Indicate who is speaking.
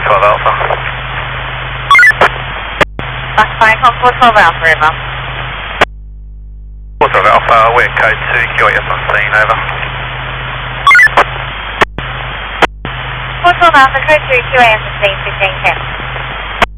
Speaker 1: 412 Alpha.
Speaker 2: That's fine, on 412 Alpha, over.
Speaker 1: 412 Alpha, we're code 2, QAS on scene, over.
Speaker 2: 412 Alpha, code 2, QAS on scene, 1510.